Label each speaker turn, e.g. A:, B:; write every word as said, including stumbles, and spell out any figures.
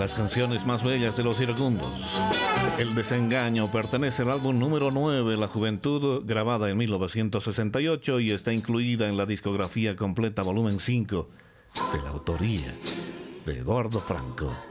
A: las canciones más bellas de los iracundos. El desengaño pertenece al álbum número nueve, La Juventud, grabada en mil novecientos sesenta y ocho y está incluida en la discografía completa volumen cinco, de la autoría de Eduardo Franco.